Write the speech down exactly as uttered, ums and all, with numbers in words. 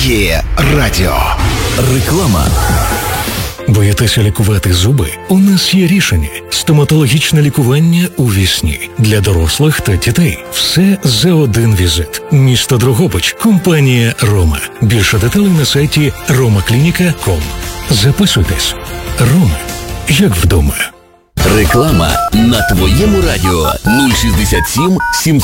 Твоє радіо. Реклама. Боїтеся лікувати зуби? У нас є рішення. Стоматологічне лікування у вісні. Для дорослих та дітей. Все за один візит. Місто Дрогобич. Компанія «Рома». Більше деталей на сайті рома клініка крапка ком. Записуйтесь. «Рома». Як вдома. Реклама на твоєму радіо. нуль шістдесят сім сім